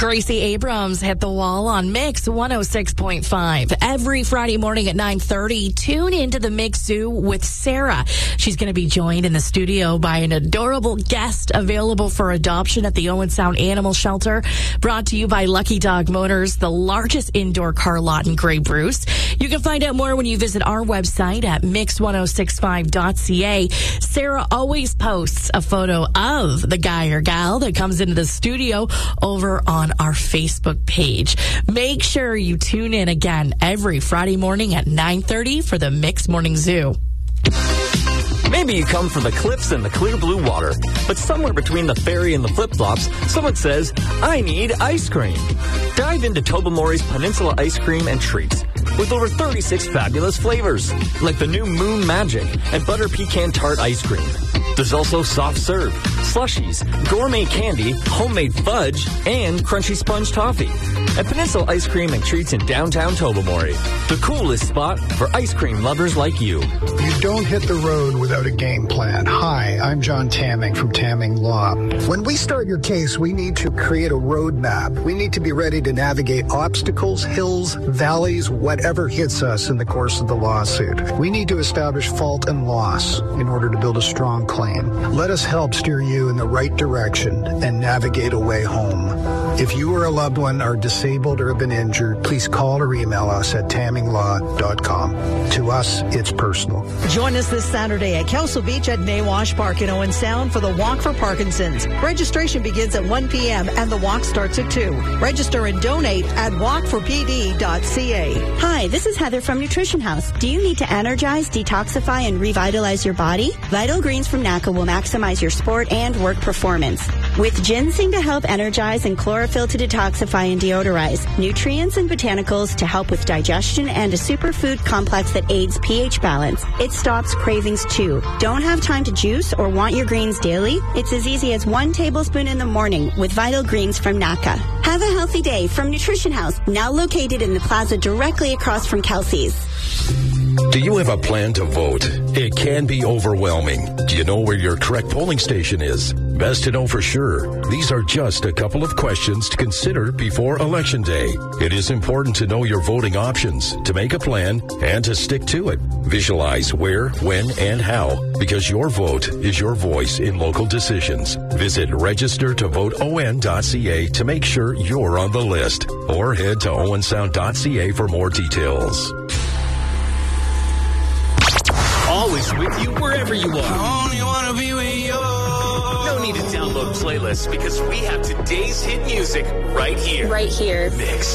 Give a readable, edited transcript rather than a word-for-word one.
Gracie Abrams hit the wall on Mix 106.5. Every Friday morning at 9:30, tune into the Mix Zoo with Sarah. She's going to be joined in the studio by an adorable guest available for adoption at the Owen Sound Animal Shelter. Brought to you by Lucky Dog Motors, the largest indoor car lot in Grey Bruce. You can find out more when you visit our website at mix1065.ca. Sarah always posts a photo of the guy or gal that comes into the studio over on our Facebook page. Make sure you tune in again every Friday morning at 9:30 for the Mix Morning Zoo. Maybe you come from the cliffs and the clear blue water, but somewhere between the ferry and the flip-flops, someone says, I need ice cream. Dive into Tobermory's Peninsula Ice Cream and Treats with over 36 fabulous flavors, like the new Moon Magic and Butter Pecan Tart Ice Cream. There's also soft serve, slushies, gourmet candy, homemade fudge, and crunchy sponge toffee. At Peninsula Ice Cream and Treats in downtown Tobermory, the coolest spot for ice cream lovers like you. You don't hit the road without a game plan. Hi, I'm John Tamming from Tamming Law. When we start your case, we need to create a roadmap. We need to be ready to navigate obstacles, hills, valleys, whatever hits us in the course of the lawsuit. We need to establish fault and loss in order to build a strong claim. Let us help steer you in the right direction and navigate a way home. If you or a loved one are disabled or have been injured, please call or email us at tamminglaw.com. To us, it's personal. Join us this Saturday at Kelso Beach at Nawash Park in Owen Sound for the Walk for Parkinson's. Registration begins at 1 p.m. and the walk starts at 2. Register and donate at walkforpd.ca. Hi, this is Heather from Nutrition House. Do you need to energize, detoxify, and revitalize your body? Vital Greens from NACA will maximize your sport and work performance. With ginseng to help energize and chlorophyll to detoxify and deodorize, nutrients and botanicals to help with digestion, and a superfood complex that aids pH balance, it stops cravings too. Don't have time to juice or want your greens daily? It's as easy as 1 tablespoon in the morning with Vital Greens from NACA. Have a healthy day from Nutrition House, now located in the plaza directly across from Kelsey's. Do you have a plan to vote? It can be overwhelming. Do you know where your correct polling station is? Best to know for sure. These are just a couple of questions to consider before Election Day. It is important to know your voting options, to make a plan, and to stick to it. Visualize where, when, and how, because your vote is your voice in local decisions. Visit registertovoteon.ca to make sure you're on the list, or head to owensound.ca for more details. Always with you wherever you are. I only want to be with you. No need to download playlists because we have today's hit music right here. Right here. Mix.